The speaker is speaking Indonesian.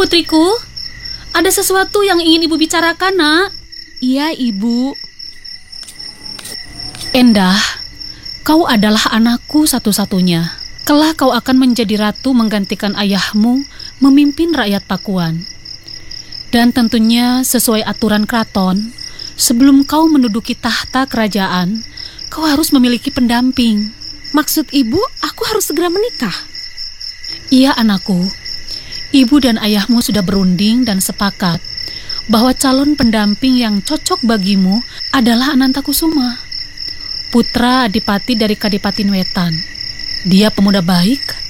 Putriku, ada sesuatu yang ingin ibu bicarakan, nak. Iya, Ibu. Endah, kau adalah anakku satu-satunya. Kelak kau akan menjadi ratu menggantikan ayahmu memimpin rakyat Pakuan. Dan tentunya sesuai aturan keraton, sebelum kau menduduki tahta kerajaan, kau harus memiliki pendamping. Maksud Ibu, aku harus segera menikah? Iya, anakku. Ibu dan ayahmu sudah berunding dan sepakat bahwa calon pendamping yang cocok bagimu adalah Anantakusuma, putra adipati dari Kadipatin Wetan. Dia pemuda baik,